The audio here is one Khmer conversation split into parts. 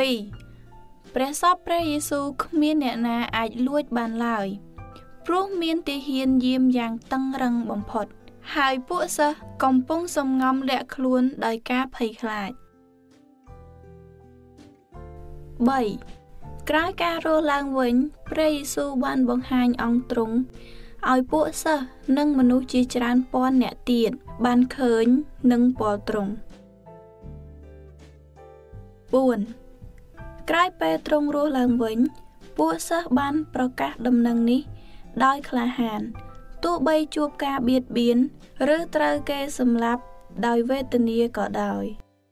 ព្រះសពព្រះយេស៊ូវគ្មានអ្នកណាអាចលួចបានឡើយព្រោះមានទាហានយាមយ៉ាងតឹងរឹងបំផុតហើយពួកសិស្សកំពុងសំងំលាក់ខ្លួនដោយការភ័យខ្លាច 3. ក្រោយការរស់ឡើងវិញព្រះយេស៊ូវបានបង្ហាញអង្គទ្រង់ឲ្យពួកសិស្សនិងមនុស្សជាច្រើនពាន់នាក់ទៀតបានឃើញនិងពាល់ទ្រង់ 4. ក្រោយពេលទ្រង់រស់ឡើងវិញពួកសិស្សបានប្រកាសដំណឹងនេះដោយក្លាហានទោះបីជួបការបៀតបៀនឬត្រូវគេសម្លាប់ដោយវេទនាក៏ដោយ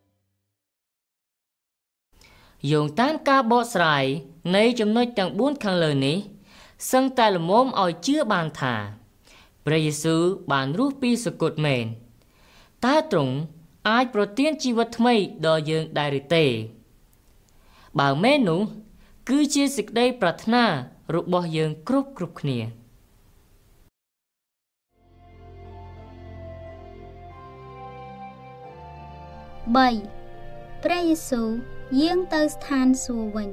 យោងតាមការបកស្រាយនៃចំណុចទាំង4ខាងលើនេះសឹងតែល្មមឲ្យជឿបានថាព្រះយេស៊ូវបានរស់ពីសុគតមែនតើទ្រង់អាចប្រទានជីវិតថ្មីដល់យើងដែរឬទេបើមែននោះគឺជាសេចក្តីប្រាថ្នារបស់យើងគ្រប់គ្នា 3. ព្រះយេស៊ូវយាងទៅស្ថានសួគ៌វិញ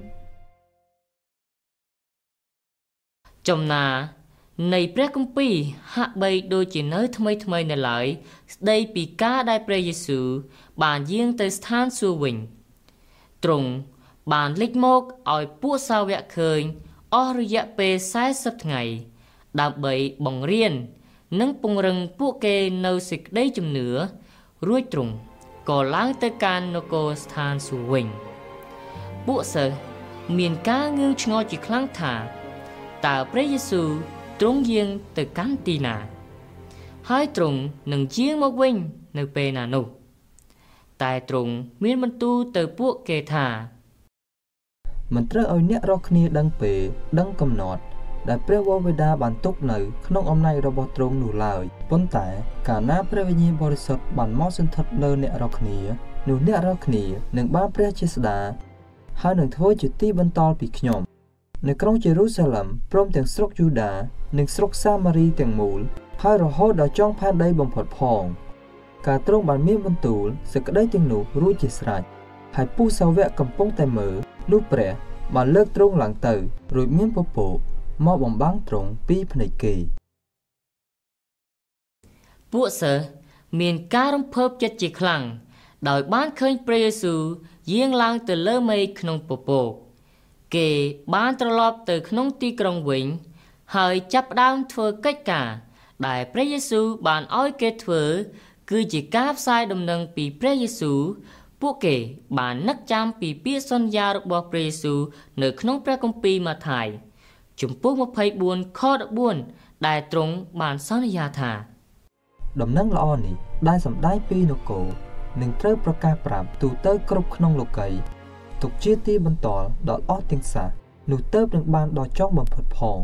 ចំណានៃព្រះគម្ពីរហាក់បីដូចជានៅថ្មីនៅឡើយស្ដីពីការដែលព្រះយេស៊ូវបានយាងទៅស្ថានសួគ៌វិញទ្រង់បានលេចមកឲ្យពួកសាវកឃើញអស់រយៈពេល40ថ្ងៃដើម្បីបង្រៀននិងពង្រឹងពួកគេនៅសេចក្តីជំនឿរួចទ្រង់ក៏ឡើងទៅកាន់នគរស្ថានសួគ៌វិញពួកសិស្សមានការងឿងឆ្ងល់ជាខ្លាំងថាតើព្រះយេស៊ូវទ្រង់យាងទៅកាន់ទីណាហើយទ្រង់នឹងយាងមកវិញនៅពេលណានោះតែទ្រង់មានបន្ទូលទៅពួកគេថាមិនត្រូវឲ្យអ្នករាល់គ្នាដឹងពេលដឹងកំណត់ដែលព្រះវរបិតាបានទុកនៅក្នុងអំណាចរបស់ទ្រង់នោះឡើយប៉ុន្តែកាលណាព្រះវិញ្ញាណបរិសុទ្ធបានមកសន្ធិដ្ឋលើអ្នករាល់គ្នានោះអ្នករាល់គ្នានឹងបានព្រះជាស្ដាហើយនឹងធ្វើជាទីបន្ទាល់ពីខ្ញុំនៅក្រុងយេរូសាឡឹមព្រមទាំងស្រុកយូដានិងស្រុកសាម៉ារីទាំងមូលហើយរហូតដល់ចុងផែនដីបំផុតផងការទ្រង់បានមានបន្ទូលសេចក្តីទាំងនោះរួចជាស្រេចហើយពួកសាវកកំពុងតែមើលនោះព្រះបានលើកទ្រង់ឡើងទៅរួចមានពពកមកបំបាំងទ្រង់ពីភ្នែកគេពួកសិស្សមានការរំភើបចិត្តជាខ្លាំងដោយបានឃើញព្រះយេស៊ូវយាងឡើងទៅលើមេឃក្នុងពពកគេបានត្រឡប់ទៅក្នុងទីក្រុងវិញហើយចាប់ផ្ដើមធ្វើកិច្ចការដែលព្រះយេស៊ូវបានឲ្យគេធ្វើគឺជាការផ្សាយដំណឹងពីព្រះយេស៊ូវពួកគេបាននឹកចាំពីពាក្យសន្យារបស់ព្រះយេស៊ូវនៅក្នុងព្រះគម្ពីរម៉ាថាយជំពូក24ខ14ដែលទ្រង់បានសន្យាថាដំណឹងល្អនេះដែលសម្ដែងពីនគរនឹងត្រូវប្រកាសប្រាប់ទូទៅគ្រប់ក្នុងលោកីយ៍ទុកជាទីបន្ទាល់ដល់អស់ទាំងសះនោះទៅនឹងបានដល់ចុងបំផុតផង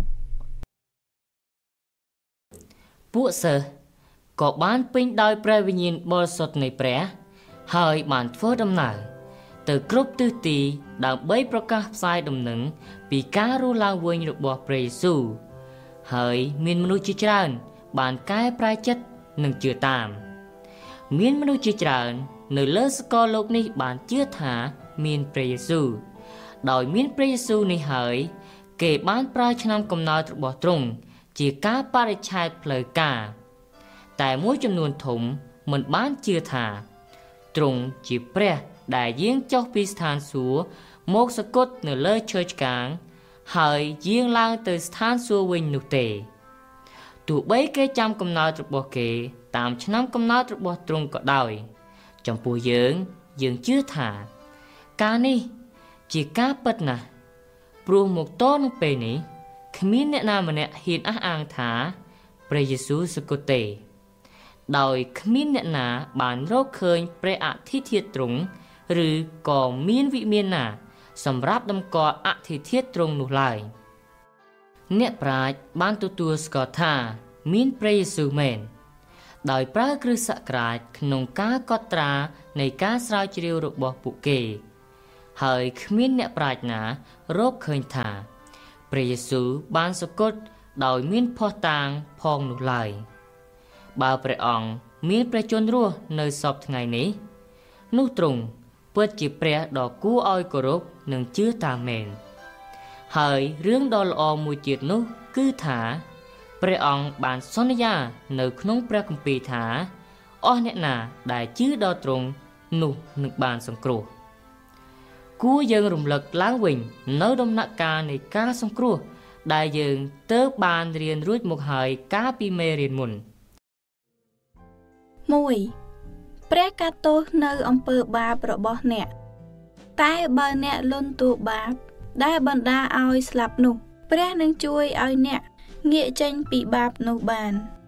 ពួកសិស្សក៏បានពេញដោយព្រះវិញ្ញាណបរិសុទ្ធនៃព្រះហើយបានធ្វើដំណើរទៅគ្រប់ទិសទីដើម្បីប្រកាសផ្សាយដំណឹងពីការរស់ឡើងវិញរបស់ព្រះយេស៊ូវហើយមានមនុស្សជាច្រើនបានកែប្រែចិត្តនិងជឿតាមមានមនុស្សជាច្រើននៅលើសកលលោកនេះបានជឿថាមានព្រះយេស៊ូវដោយមានព្រះយេស៊ូវនេះហើយគេបានប្រើឆ្នាំកំណើតរបស់ទ្រង់ជាការបរិច្ឆេទផ្លូវការតែមួយចំនួនធំមិនបានជឿថាទ្រង់ជាព្រះដែលយាងចុះពីស្ថានសួគ៌មកសគត់នៅលើឈើឆ្កាងហើយយាងឡើងទៅស្ថានសួគ៌វិញនោះទេទោះបីគេចាំកំណើតរបស់គេតាមឆ្នាំកំណើតរបស់ទ្រង់ក៏ដោយចំពោះយើងជឿថាការនេះជាការពិតណាស់ព្រោះមកតនឹងពេលនេះគ្មានអ្នកណាម្នាក់ហ៊ានអះអាងថាព្រះយេស៊ូវសគត់ទេដោយគ្មានអ្នកណាបានរកឃើញព្រះអធិធាតុទ្រង់ឬក៏មានវិមានណាសម្រាប់តម្កល់អធិធាតុទ្រង់នោះឡើយអ្នកប្រាជ្ញបានទទួលស្គាល់ថាមានព្រះយេស៊ូវមែនដោយប្រើគ្រិស្តសករាជក្នុងការកត់ត្រានៃការស្រាវជ្រាវរបស់ពួកគេហើយគ្មានអ្នកប្រាជ្ញណារកឃើញថាព្រះយេស៊ូវបានសគត់ដោយមានភស្តុតាងផងនោះឡើយបើព្រះអង្គមានព្រះជន្មរស់នៅសពថ្ងៃនេះនោះទ្រង់ពិតជាព្រះដ៏គួរឲ្យគោរពនឹងជឿតាមមែនហើយរឿងដ៏ល្អមួយទៀតនោះគឺថាព្រះអង្គបានសន្យានៅក្នុងព្រះគម្ពីរថាអស់អ្នកណាដែលជឿដល់ទ្រង់នោះនឹងបានសង្គ្រោះគួរយើងរំលឹកឡើងវិញនៅដំណាក់កាលនៃការសង្គ្រោះដែលយើងទើបបានរៀនរួចមកហើយកាលពីមេរៀនមុន 1. ព្រះកាត់ទោសនៅអំពើបាបរបស់អ្នកតែបើអ្នកលន់តួបាបដែលបណ្ដាឲ្យស្លាប់នោះព្រះនឹងជួយឲ្យអ្នកងាកចេញពីបាបនោះបាន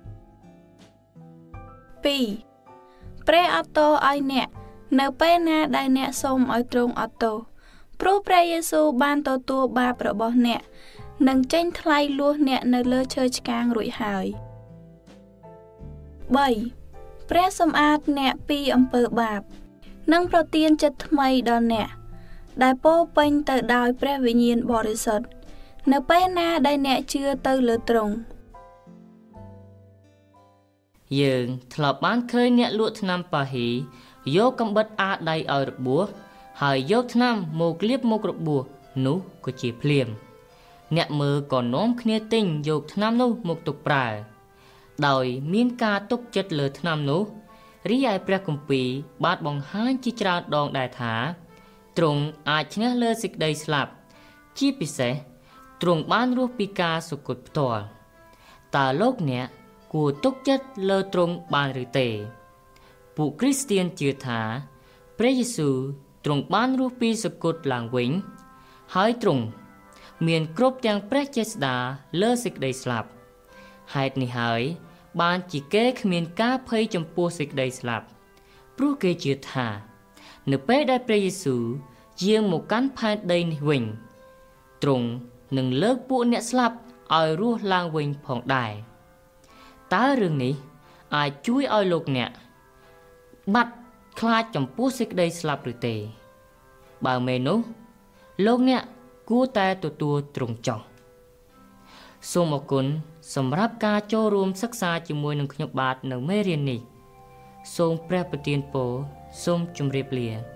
2. ព្រះអត់ទោសឲ្យអ្នកនៅពេលណាដែលអ្នកសូមឲ្យទ្រង់អត់ទោសព្រោះព្រះយេស៊ូវបានទទួលបាបរបស់អ្នកនិងចេញថ្លៃលួសអ្នកនៅលើឈើឆ្កាងរួចហើយ 3. ព្រះសម្អាតអ្នកពីអំពើបាបនិងប្រទានចិត្តថ្មីដល់អ្នកដែលពោរពេញទៅដោយព្រះវិញ្ញាណបរិសុទ្ធនៅពេលណាដែលអ្នកជឿទៅលើទ្រង់យើងធ្លាប់បានឃើញអ្នកលក់ថ្នាំប៉ាហ៊ីយកកំបិតអាដៃឲ្យរបួសហើយយកថ្នាំមកលាបមុខរបួសនោះក៏ជាភ្លាមអ្នកមើលក៏នាំគ្នាទិញយកថ្នាំនោះមកទុកប្រើដោយមានការទុកចិត្តលើថ្នាំនោះរីឯព្រះគម្ពីរបានបង្ហាញជាច្រើនដងដែរថាទ្រង់អាចឈ្នះលើសេចក្តីស្លាប់ជាពិសេសទ្រង់បានរស់ពីការសុគតផ្ទាល់តើលោកអ្នកគួរទុកចិត្តលើទ្រង់បានឬទេពួកគ្រីស្ទានជឿថាព្រះយេស៊ូវទ្រង់បានរស់ពីសុគតឡើងវិញហើយទ្រង់មានគ្រប់ទាំងព្រះចេស្តាលើសេចក្តីស្លាប់ហេតុនេះហើយបានជាគេគ្មានការភ័យចំពោះសេចក្តីស្លាប់ព្រោះគេជឿថានៅពេលដែលព្រះយេស៊ូវយាងមកកាន់ផែនដីនេះវិញទ្រង់នឹងលើកពួកអ្នកស្លាប់ឲ្យរស់ឡើងវិញផងដែរតើរឿងនេះអាចជួយឲ្យលោកអ្នកបាត់ខ្លាចចំពោះសេចក្តីស្លាប់ឬទេបើមែននោះលោកអ្នកគួរតែទទួលទ្រង់ចុះសូមអរគុណសម្រាប់ការចូលរួមសិក្សាជាមួយនឹងខ្ញុំបាទនៅមេរៀននេះសូមព្រះប្រទានពរសូមជម្រាបលា